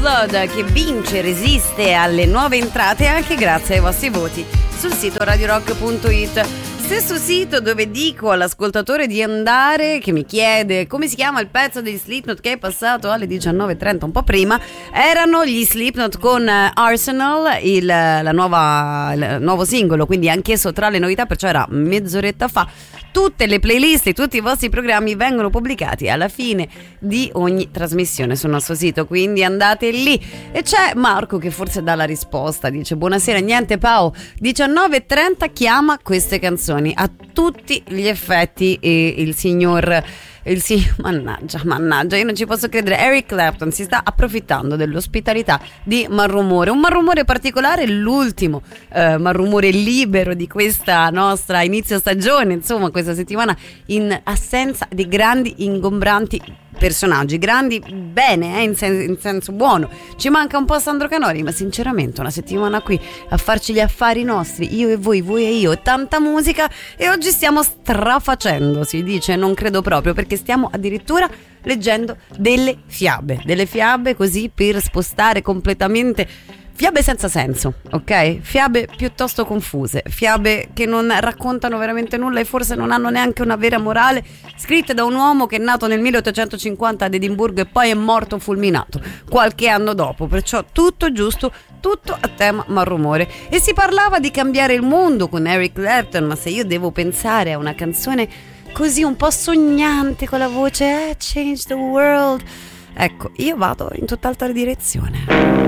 Blood che vince, resiste alle nuove entrate anche grazie ai vostri voti sul sito radiorock.it. Stesso sito dove dico all'ascoltatore di andare, che mi chiede come si chiama il pezzo degli Slipknot che è passato alle 19:30 un po' prima. Erano gli Slipknot con Arsenal, il nuovo singolo, quindi anch'esso tra le novità, perciò era mezz'oretta fa. Tutte le playlist e tutti i vostri programmi vengono pubblicati alla fine di ogni trasmissione sul nostro sito, quindi andate lì. E c'è Marco che forse dà la risposta, dice: buonasera, niente Pao, 19:30 chiama queste canzoni a tutti gli effetti, e il signor mannaggia, io non ci posso credere, Eric Clapton si sta approfittando dell'ospitalità di Malrumore, un Malrumore particolare, l'ultimo Malrumore libero di questa nostra inizio stagione, insomma questa settimana in assenza di grandi ingombranti personaggi, grandi bene, in senso buono. Ci manca un po' Sandro Canori, ma sinceramente una settimana qui a farci gli affari nostri, io e voi e io, e tanta musica, e oggi stiamo strafacendo, si dice, non credo proprio, perché stiamo addirittura leggendo delle fiabe così per spostare completamente. Fiabe senza senso, ok? Fiabe piuttosto confuse, fiabe che non raccontano veramente nulla e forse non hanno neanche una vera morale, scritte da un uomo che è nato nel 1850 ad Edimburgo e poi è morto fulminato qualche anno dopo, perciò tutto giusto, tutto a tema Malrumore. E si parlava di cambiare il mondo con Eric Clapton, ma se io devo pensare a una canzone così un po' sognante con la voce Change the World, ecco, io vado in tutt'altra direzione.